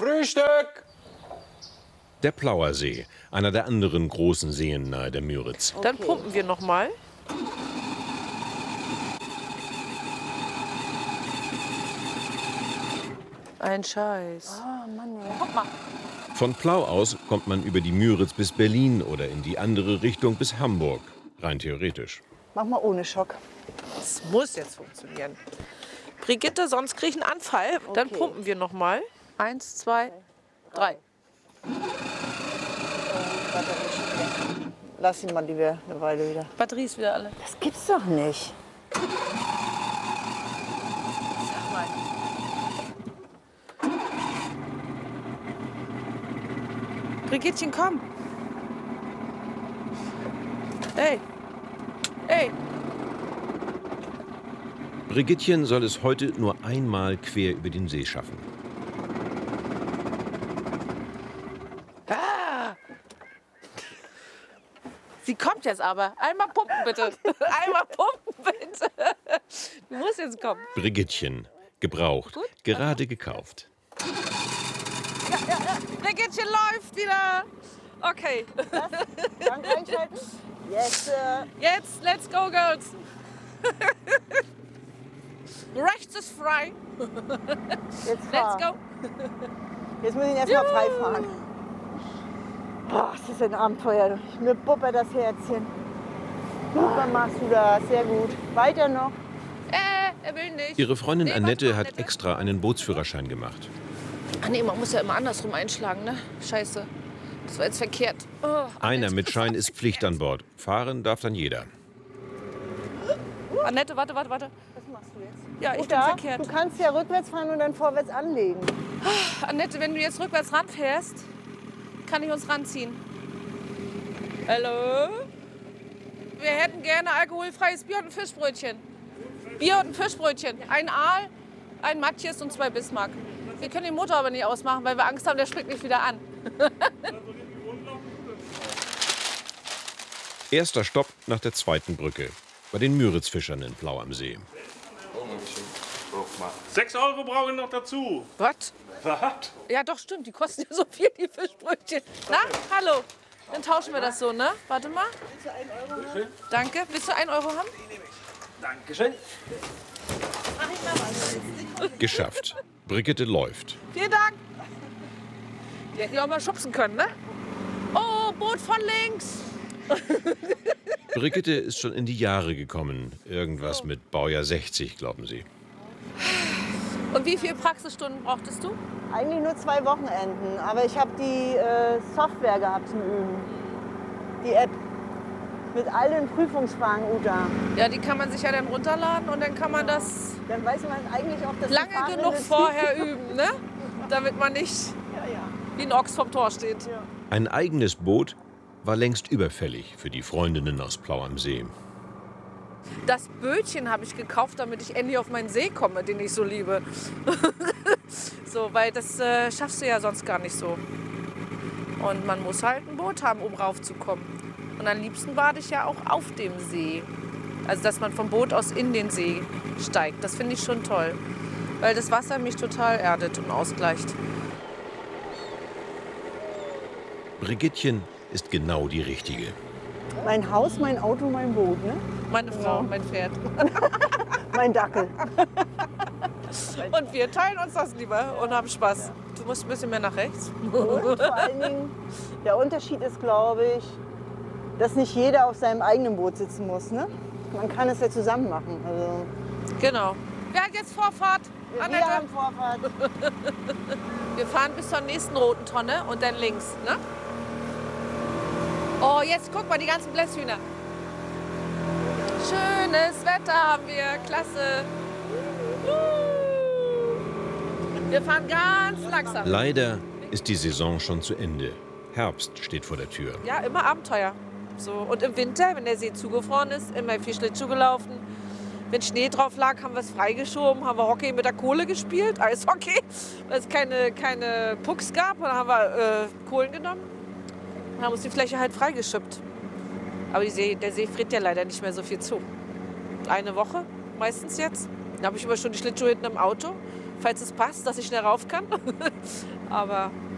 Frühstück! Der Plauersee, einer der anderen großen Seen nahe der Müritz. Dann pumpen wir noch mal. Ein Scheiß. Oh Mann, ey. Guck mal. Von Plau aus kommt man über die Müritz bis Berlin oder in die andere Richtung bis Hamburg. Rein theoretisch. Mach mal ohne Schock. Das muss jetzt funktionieren. Brigitte, sonst kriege ich einen Anfall. Dann Okay. pumpen wir noch mal. 1, 2, 3. Lass ihn mal lieber eine Weile wieder. Batterie ist wieder alle. Das gibt's doch nicht. Sag mal. Brigittchen, komm. Hey. Hey. Brigittchen soll es heute nur einmal quer über den See schaffen. Ah. Sie kommt jetzt aber. Einmal pumpen, bitte. Einmal pumpen, bitte. Du musst jetzt kommen. Brigittchen, gebraucht, gerade gekauft. Brigittchen läuft wieder. Okay. Dank einschalten. Yes, Jetzt, let's go, girls. Rechts ist frei. jetzt Let's fahr. go. Jetzt muss ich ihn erstmal frei fahren. Boah, das ist ein Abenteuer. Mir buppert das Herzchen. Super machst du das, sehr gut. Weiter noch. Er will nicht. Ihre Freundin Nee, Annette warte mal, hat Annette. extra einen Bootsführerschein gemacht. Ach nee, man muss ja immer andersrum einschlagen, ne? Scheiße. Das war jetzt verkehrt. Oh, Einer mit Schein ist Pflicht an Bord. Fahren darf dann jeder. Annette, warte. Was machst du jetzt? Ja, ich bin Uta, verkehrt. du kannst ja rückwärts fahren und dann vorwärts anlegen. Annette, wenn du jetzt rückwärts ranfährst, kann ich uns ranziehen. Hallo? Wir hätten gerne alkoholfreies Bier und ein Fischbrötchen. Bier und ein Fischbrötchen. Ein Aal, ein Matjes und 2 Bismarck. Wir können den Motor aber nicht ausmachen, weil wir Angst haben, der springt nicht wieder an. Erster Stopp nach der zweiten Brücke. Bei den Müritzfischern in Plau am See. 6 Euro brauche ich noch dazu. Was? Was? Ja, doch, stimmt. Die kosten ja so viel, die Fischbrötchen. Na, hallo. Dann tauschen wir das so, ne? Warte mal. Willst du 1 Euro haben? Danke. Willst du 1 Euro haben? Dankeschön. Geschafft. Brigitte läuft. Vielen Dank. Wir hätten ja auch mal schubsen können, ne? Oh, Boot von links. Brigitte ist schon in die Jahre gekommen. Irgendwas mit Baujahr 60, glauben sie. Und wie viele Praxisstunden brauchtest du? Eigentlich nur 2 Wochenenden, aber ich habe die Software gehabt zum Üben. Die App. Mit all den Prüfungsfragen, Uta. Ja, die kann man sich ja dann runterladen und dann kann man das Dann weiß man eigentlich auch, dass die lange Fahrenden genug das vorher üben, ne? Damit man nicht wie ein Ochs vom Tor steht. Ein eigenes Boot war längst überfällig für die Freundinnen aus Plau am See. Das Bötchen habe ich gekauft, damit ich endlich auf meinen See komme, den ich so liebe. So, weil das schaffst du ja sonst gar nicht so. Und man muss halt ein Boot haben, um raufzukommen. Und am liebsten bade ich ja auch auf dem See. Also, dass man vom Boot aus in den See steigt. Das finde ich schon toll. Weil das Wasser mich total erdet und ausgleicht. Brigittchen ist genau die Richtige. Mein Haus, mein Auto, mein Boot, ne? Meine Frau, mein Pferd. Mein Dackel. Und wir teilen uns das lieber und haben Spaß. Du musst ein bisschen mehr nach rechts. Und vor allen Dingen, der Unterschied ist, glaube ich, dass nicht jeder auf seinem eigenen Boot sitzen muss, ne? Man kann es ja zusammen machen. Also, Genau. Wer hat jetzt Vorfahrt? wir Annette? haben Vorfahrt. Wir fahren bis zur nächsten roten Tonne und dann links, ne? Oh, jetzt guck mal, die ganzen Blässhühner. Schönes Wetter haben wir, klasse. Wir fahren ganz langsam. Leider ist die Saison schon zu Ende. Herbst steht vor der Tür. Ja, immer Abenteuer. So. Und im Winter, wenn der See zugefroren ist, immer viel Schlittschuh gelaufen. Wenn Schnee drauf lag, haben wir es freigeschoben, haben wir Hockey mit der Kohle gespielt, Eishockey, weil es keine Pucks gab. Und dann haben wir Kohlen genommen und haben uns die Fläche halt freigeschippt. Aber der See friert ja leider nicht mehr so viel zu. 1 Woche meistens jetzt. Da habe ich immer schon die Schlittschuhe hinten im Auto. falls es passt, dass ich schnell rauf kann. Aber